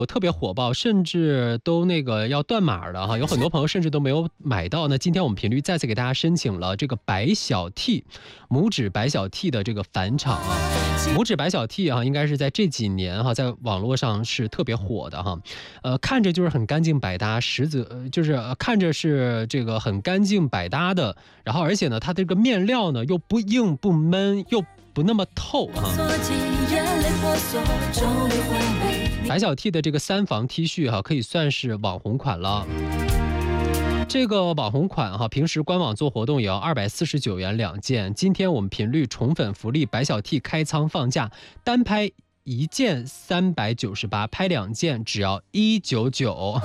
我特别火爆，甚至都要断码了哈，有很多朋友甚至都没有买到。那今天我们频率再次给大家申请了这个白小 T 拇指白小 T 的这个返场啊。拇指白小 T 啊，应该是在这几年哈，在网络上是特别火的哈。看着就是很干净百搭，实则就是看着是这个很干净百搭的，然后而且呢，它这个面料呢又不硬不闷，又不那么透啊。白小 T 的这个3防 T 恤哈，可以算是网红款了。这个网红款哈，平时官网做活动也要249元2件。今天我们频率宠粉福利，白小 T 开仓放价，单拍1件398，拍2件只要199。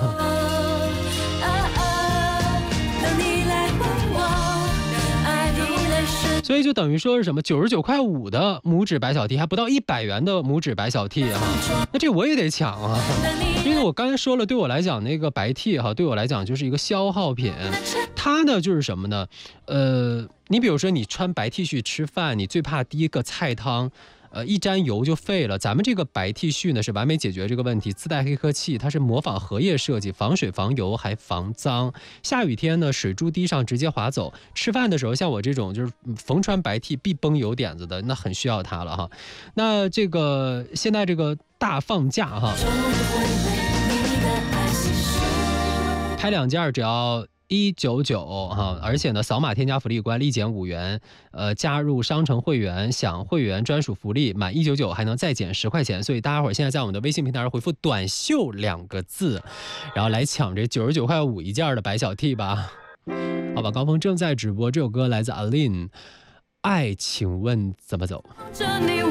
所以就等于说是什么99.5块的拇指白小 T， 还不到100元的拇指白小 T 啊，那这我也得抢啊！因为我刚才说了，对我来讲那个白 T 哈，对我来讲就是一个消耗品。它呢就是什么呢？你比如说你穿白 T 恤吃饭，你最怕第一个菜汤。一沾油就废了。咱们这个白 T 恤呢是完美解决这个问题，自带黑科技，它是模仿荷叶设计，防水防油还防脏。下雨天呢，水珠滴上直接滑走。吃饭的时候，像我这种就是逢穿白 T 必崩油点子的，那很需要它了哈。那这个现在这个大放价哈，拍2件只要199哈，而且呢，扫码添加福利关立减5元，加入商城会员享会员专属福利，满199还能再减10块钱。所以大家伙现在在我们的微信平台上回复短袖2个字，然后来抢这99.5块一件的白小 T 吧。好吧，高峰正在直播，这首歌来自 Aline， 爱请问怎么走。